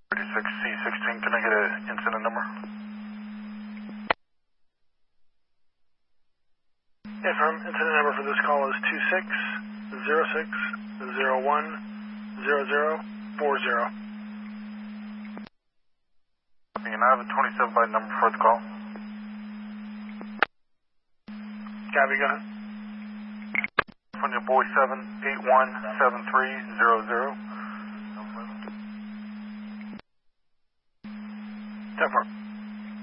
36C16, can I get an incident number? Yes, ma'am. Incident number for this call is 2606010040. And I have a 27 by number for the call. Copy, go ahead. From your boy 7817300. 10-4.